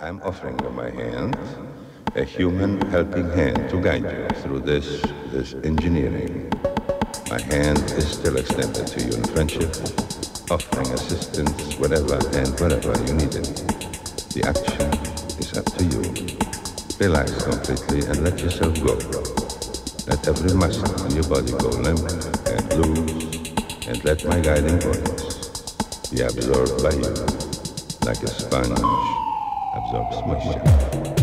I'm offering you my hand, a human helping hand to guide you through this engineering. My hand is still extended to you in friendship, offering assistance wherever and wherever you need it. The action is up to you. Relax completely and let yourself go. Let every muscle in your body go limp and loose, and let my guiding voice be absorbed by you, like a sponge absorbs moisture.